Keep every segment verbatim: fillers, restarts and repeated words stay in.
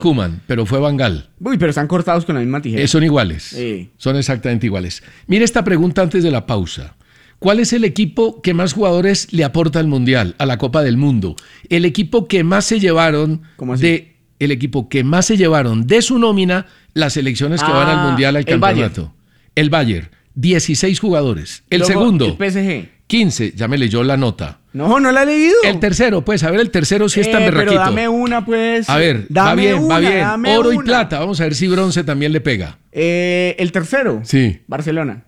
Koeman, pero fue Van Gaal. Uy, pero están cortados con la misma tijera. Eh, son iguales. Sí. Son exactamente iguales. Mire esta pregunta antes de la pausa. ¿Cuál es el equipo que más jugadores le aporta al Mundial, a la Copa del Mundo? El equipo que más se llevaron ¿Cómo así? de el equipo que más se llevaron de su nómina las selecciones que Ah, van al Mundial, al el campeonato. Bayern. El Bayern, dieciséis jugadores. El Luego, segundo, el P S G. quince, ya me leyó la nota. No, no la he leído. El tercero, pues, a ver, el tercero sí está Eh, berraquito. Pero dame una, pues. A ver, dame va bien, una, va bien. dame Oro y una. plata. Vamos a ver si bronce también le pega. Eh, el tercero. Sí. Barcelona.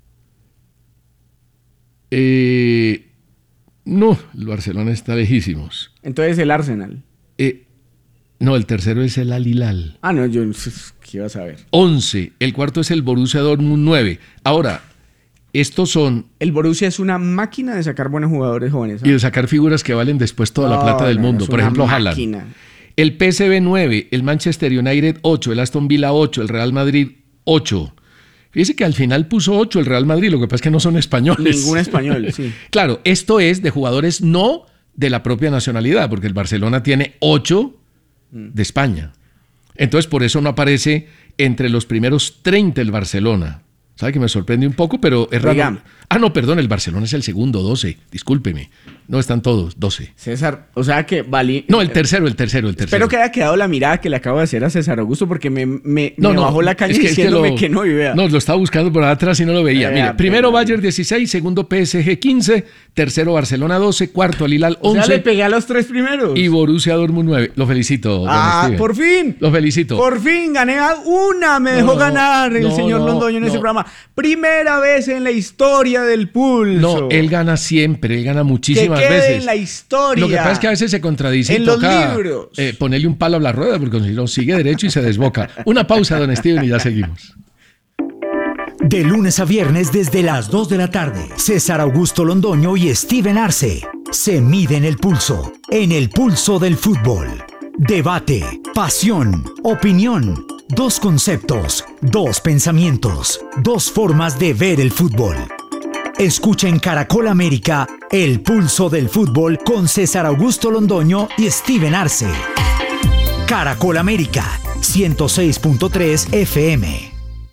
Eh, no, el Barcelona está lejísimos. Entonces el Arsenal. Eh, no, el tercero es el Al Hilal. Ah, no, yo qué iba a saber. once. El cuarto es el Borussia Dortmund, nueve. Ahora, estos son... El Borussia es una máquina de sacar buenos jugadores jóvenes. ¿eh? Y de sacar figuras que valen después toda No, la plata del no, mundo. es Por una ejemplo, Haaland. máquina. El P S V nueve, el Manchester United ocho, el Aston Villa ocho, el Real Madrid ocho. Fíjese que al final puso ocho el Real Madrid, lo que pasa es que no son españoles. Ningún español, sí. Claro, esto es de jugadores no de la propia nacionalidad, porque el Barcelona tiene ocho de España. Entonces, por eso no aparece entre los primeros treinta el Barcelona. ¿Sabe que me sorprende un poco? Pero es raro. Oiga. Ah, no, perdón, el Barcelona es el segundo, doce. Discúlpeme. No están todos, doce. César, o sea que valí. No, el tercero, el tercero, el tercero. Espero que haya quedado la mirada que le acabo de hacer a César Augusto porque me, me, No, me no, bajó la caña es que- es que diciéndome lo- que no, y vea. No, lo estaba buscando por atrás y no lo veía. Eh, Mire, ah, primero pero- Bayern dieciséis, segundo P S G quince, tercero Barcelona doce, cuarto Al Hilal O sea, le once pegué a los tres primeros. y Borussia Dortmund nueve. Lo felicito, don Ah, Steven. por fin. Lo felicito. Por fin gané a una, me No, dejó no, ganar el no, señor no, Londoño en ese no. programa. Primera vez en la historia del pulso. No, él gana siempre, él gana que muchísimas quede veces. en la historia. Lo que pasa es que a veces se contradice y En los toca libros. eh, ponerle un palo a la rueda porque si no sigue derecho y se desboca. Una pausa, don Steven, y ya seguimos. De lunes a viernes desde las dos de la tarde, César Augusto Londoño y Steven Arce se miden el pulso, en el pulso del fútbol. Debate, pasión, opinión, dos conceptos, dos pensamientos, dos formas de ver el fútbol. Escucha en Caracol América el pulso del fútbol con César Augusto Londoño y Steven Arce. Caracol América, ciento seis punto tres F M.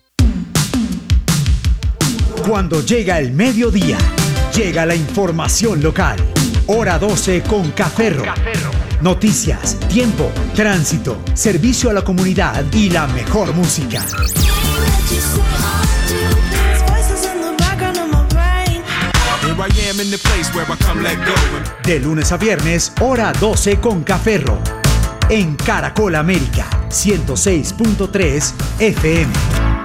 Cuando llega el mediodía, llega la información local. Hora doce con Caferro. Noticias, tiempo, tránsito, servicio a la comunidad y la mejor música. De lunes a viernes, hora doce con Caferro. En Caracol América, ciento seis punto tres F M.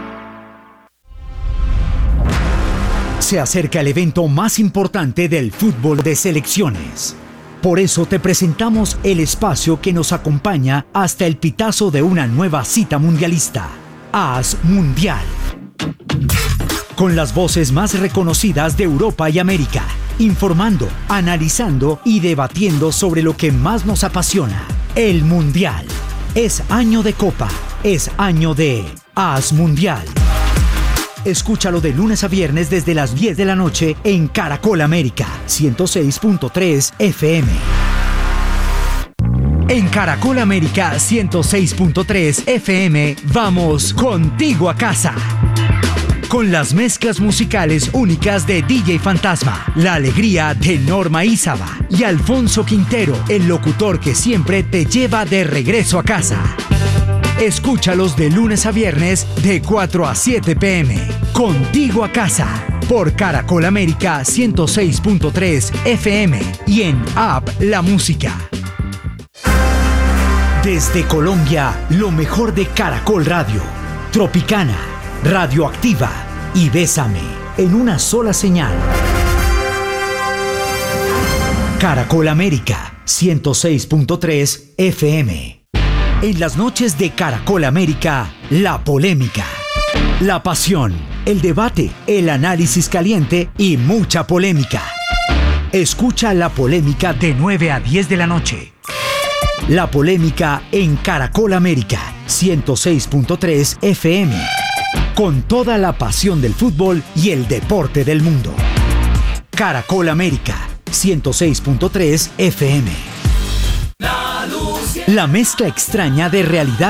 Se acerca el evento más importante del fútbol de selecciones. Por eso te presentamos el espacio que nos acompaña hasta el pitazo de una nueva cita mundialista. AS Mundial. Con las voces más reconocidas de Europa y América, informando, analizando y debatiendo sobre lo que más nos apasiona, el Mundial. Es año de Copa, es año de AS Mundial. Escúchalo de lunes a viernes desde las diez de la noche en Caracol América, ciento seis punto tres F M. En Caracol América, ciento seis punto tres F M, vamos contigo a casa. Con las mezclas musicales únicas de D J Fantasma, la alegría de Norma Ízaba y Alfonso Quintero, el locutor que siempre te lleva de regreso a casa. Escúchalos de lunes a viernes de cuatro a siete p m Contigo a casa por Caracol América ciento seis punto tres F M y en App La Música. Desde Colombia, lo mejor de Caracol Radio, Tropicana, Radioactiva y Bésame en una sola señal. Caracol América ciento seis punto tres F M. En las noches de Caracol América, la polémica, la pasión, el debate, el análisis caliente y mucha polémica. Escucha La Polémica de nueve a diez de la noche. La Polémica en Caracol América, ciento seis punto tres F M. Con toda la pasión del fútbol y el deporte del mundo. Caracol América, ciento seis punto tres F M. La luz La mezcla extraña de realidad